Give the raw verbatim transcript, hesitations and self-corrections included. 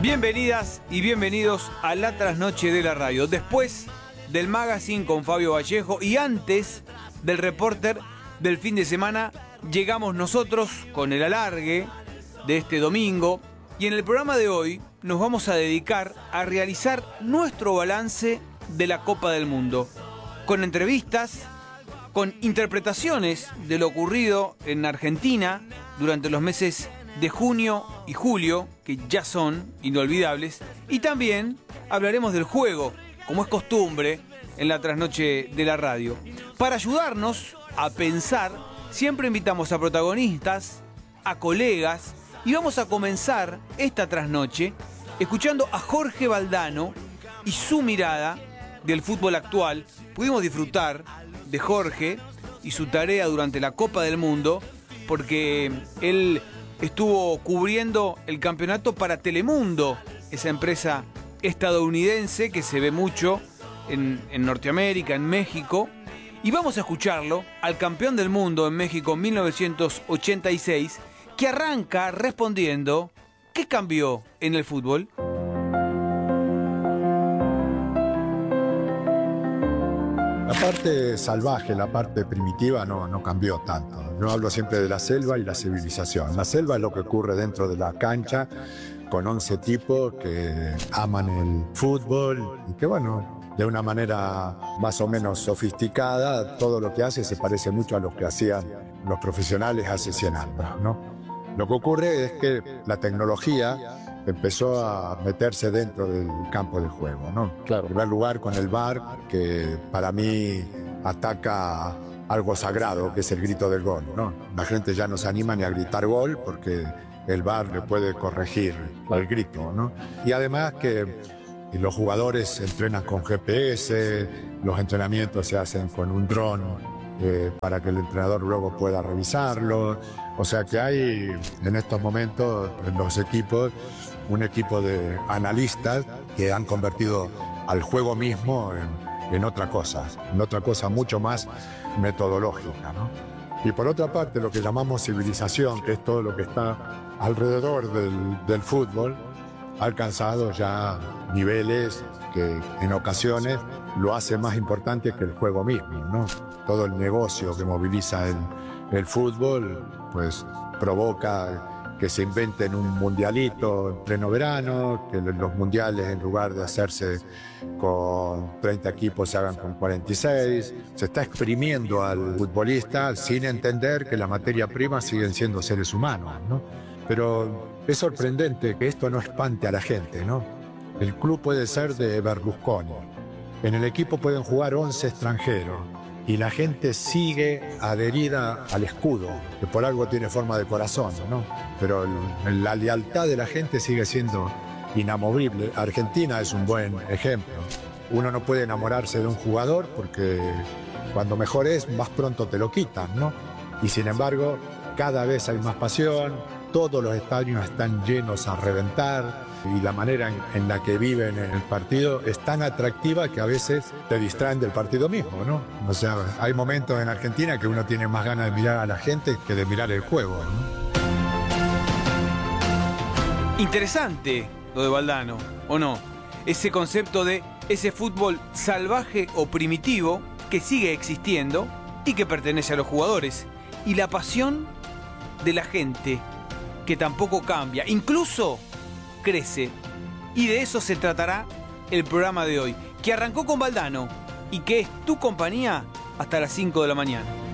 Bienvenidas y bienvenidos a la trasnoche de la radio. Después del magazine con Fabio Vallejo y antes del reporter del fin de semana, llegamos nosotros con el alargue de este domingo. Y en el programa de hoy nos vamos a dedicar a realizar nuestro balance de la Copa del Mundo. Con entrevistas, con interpretaciones de lo ocurrido en Argentina durante los meses de junio y julio, que ya son inolvidables. Y también hablaremos del juego, como es costumbre en la trasnoche de la radio. Para ayudarnos a pensar, siempre invitamos a protagonistas, a colegas, y vamos a comenzar esta trasnoche escuchando a Jorge Valdano y su mirada del fútbol actual. Pudimos disfrutar de Jorge y su tarea durante la Copa del Mundo, porque él estuvo cubriendo el campeonato para Telemundo, esa empresa estadounidense que se ve mucho en, en Norteamérica, en México. Y vamos a escucharlo al campeón del mundo en México en mil novecientos ochenta y seis, que arranca respondiendo: ¿qué cambió en el fútbol? La parte salvaje, la parte primitiva no, no cambió tanto. Yo hablo siempre de la selva y la civilización. La selva es lo que ocurre dentro de la cancha con once tipos que aman el fútbol y que, bueno, de una manera más o menos sofisticada, todo lo que hace se parece mucho a lo que hacían los profesionales hace cien años, ¿no? Lo que ocurre es que la tecnología empezó a meterse dentro del campo de juego, ¿no? Claro. En primer lugar con el V A R, que para mí ataca algo sagrado, que es el grito del gol, ¿no? La gente ya no se anima ni a gritar gol porque el V A R le puede corregir el grito, ¿no? Y además que los jugadores entrenan con G P S, los entrenamientos se hacen con un dron eh, para que el entrenador luego pueda revisarlo. O sea que hay en estos momentos en los equipos un equipo de analistas que han convertido al juego mismo en, en otra cosa, en otra cosa mucho más metodológica, ¿no? Y por otra parte, lo que llamamos civilización, que es todo lo que está alrededor del, del fútbol, ha alcanzado ya niveles que en ocasiones lo hace más importante que el juego mismo, ¿no? Todo el negocio que moviliza el, el fútbol, pues provoca que se inventen un mundialito en pleno verano, que los mundiales en lugar de hacerse con treinta equipos se hagan con cuarenta y seis. Se está exprimiendo al futbolista sin entender que la materia prima siguen siendo seres humanos, ¿no? Pero es sorprendente que esto no espante a la gente, ¿no? El club puede ser de Berlusconi, en el equipo pueden jugar once extranjeros, y la gente sigue adherida al escudo, que por algo tiene forma de corazón, ¿no? Pero el, la lealtad de la gente sigue siendo inamovible. Argentina es un buen ejemplo. Uno no puede enamorarse de un jugador porque cuando mejor es, más pronto te lo quitan, ¿no? Y sin embargo, cada vez hay más pasión, todos los estadios están llenos a reventar, y la manera en, en la que viven en el partido es tan atractiva que a veces te distraen del partido mismo, ¿no? O sea, hay momentos en Argentina que uno tiene más ganas de mirar a la gente que de mirar el juego, ¿no? Interesante lo de Valdano, ¿o no? Ese concepto de ese fútbol salvaje o primitivo que sigue existiendo y que pertenece a los jugadores. Y la pasión de la gente, que tampoco cambia, incluso crece. Y de eso se tratará el programa de hoy, que arrancó con Valdano y que es tu compañía hasta las cinco de la mañana.